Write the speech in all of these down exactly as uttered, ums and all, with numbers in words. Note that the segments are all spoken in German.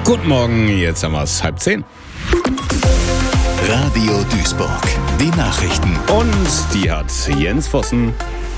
Guten Morgen, jetzt haben wir es halb zehn. Radio Duisburg, die Nachrichten. Und die hat Jens Vossen.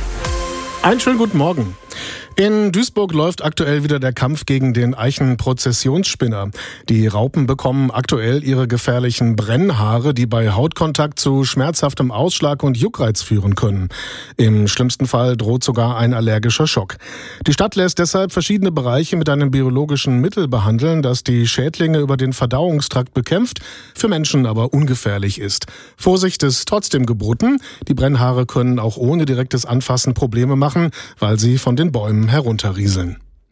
Einen schönen guten Morgen. In Duisburg läuft aktuell wieder der Kampf gegen den Eichen-Prozessionsspinner. Die Raupen bekommen aktuell ihre gefährlichen Brennhaare, die bei Hautkontakt zu schmerzhaftem Ausschlag und Juckreiz führen können. Im schlimmsten Fall droht sogar ein allergischer Schock. Die Stadt lässt deshalb verschiedene Bereiche mit einem biologischen Mittel behandeln, das die Schädlinge über den Verdauungstrakt bekämpft, für Menschen aber ungefährlich ist. Vorsicht ist trotzdem geboten. Die Brennhaare können auch ohne direktes Anfassen Probleme machen, weil sie von den Bäumen herunterrieseln.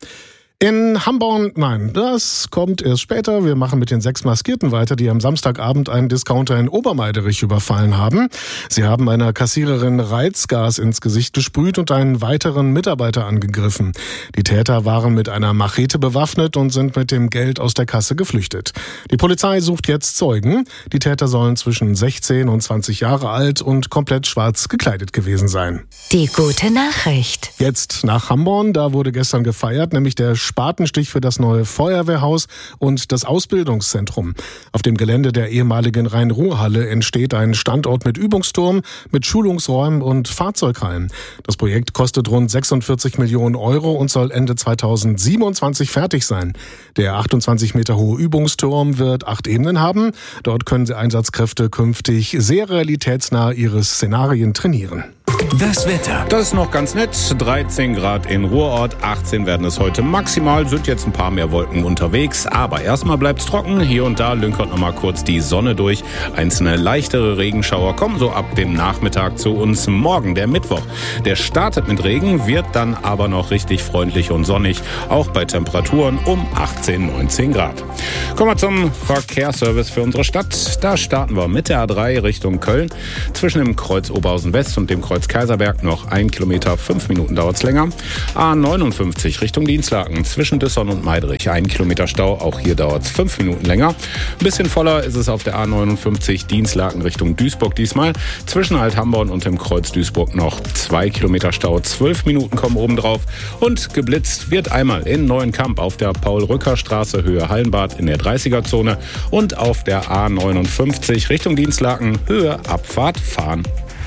In Hamborn, nein, das kommt erst später. Wir machen mit den sechs Maskierten weiter, die am Samstagabend einen Discounter in Obermeiderich überfallen haben. Sie haben einer Kassiererin Reizgas ins Gesicht gesprüht und einen weiteren Mitarbeiter angegriffen. Die Täter waren mit einer Machete bewaffnet und sind mit dem Geld aus der Kasse geflüchtet. Die Polizei sucht jetzt Zeugen. Die Täter sollen zwischen sechzehn und zwanzig Jahre alt und komplett schwarz gekleidet gewesen sein. Die gute Nachricht. Jetzt nach Hamborn, da wurde gestern gefeiert, nämlich der Spatenstich für das neue Feuerwehrhaus und das Ausbildungszentrum. Auf dem Gelände der ehemaligen Rhein-Ruhr-Halle entsteht ein Standort mit Übungsturm, mit Schulungsräumen und Fahrzeughallen. Das Projekt kostet rund sechsundvierzig Millionen Euro und soll Ende zweitausendsiebenundzwanzig fertig sein. Der achtundzwanzig Meter hohe Übungsturm wird acht Ebenen haben. Dort können die Einsatzkräfte künftig sehr realitätsnah ihre Szenarien trainieren. Das Wetter. Das ist noch ganz nett. dreizehn Grad in Ruhrort, achtzehn werden es heute maximal. Sind jetzt ein paar mehr Wolken unterwegs. Aber erstmal bleibt's trocken. Hier und da lünkert noch mal kurz die Sonne durch. Einzelne leichtere Regenschauer kommen so ab dem Nachmittag zu uns. Morgen, der Mittwoch, der startet mit Regen, wird dann aber noch richtig freundlich und sonnig. Auch bei Temperaturen um achtzehn, neunzehn Grad. Kommen wir zum Verkehrsservice für unsere Stadt. Da starten wir mit der A drei Richtung Köln. Zwischen dem Kreuz Oberhausen West und dem Kreuz Kaiserberg noch ein Kilometer, fünf Minuten dauert's länger. A neunundfünfzig Richtung Dienstlaken zwischen Düssern und Meidrich. Ein Kilometer Stau, auch hier dauert's fünf Minuten länger. Ein bisschen voller ist es auf der A neunundfünfzig Dienstlaken Richtung Duisburg diesmal. Zwischen Alt-Hamborn und dem Kreuz Duisburg noch zwei Kilometer Stau, zwölf Minuten kommen oben drauf. Und geblitzt wird einmal in Neuenkamp auf der Paul-Rücker-Straße Höhe Hallenbad in der dreißiger-Zone und auf der A neunundfünfzig Richtung Dienstlaken Höhe Abfahrt fahren.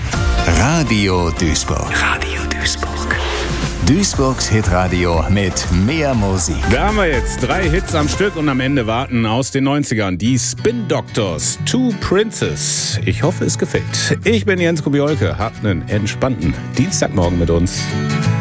Radio Duisburg. Radio Duisburg. Duisburgs Hitradio mit mehr Musik. Da haben wir jetzt drei Hits am Stück und am Ende warten aus den neunzigern die Spin Doctors, Two Princes. Ich hoffe, es gefällt. Ich bin Jens Kubiolke, habt einen entspannten Dienstagmorgen mit uns.